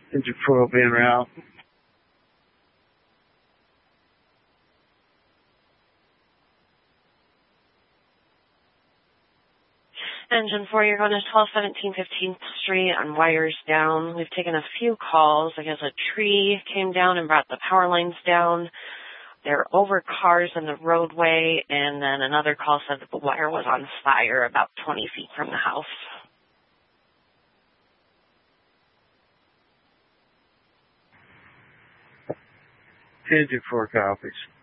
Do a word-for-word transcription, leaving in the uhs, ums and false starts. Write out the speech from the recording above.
Engine four will be en route. Engine four, you're going to twelve seventeen fifteenth Street on wires down. We've taken a few calls. I guess a tree came down and brought the power lines down. They're over cars in the roadway, and then another call said that the wire was on fire about twenty feet from the house. Engine four copies.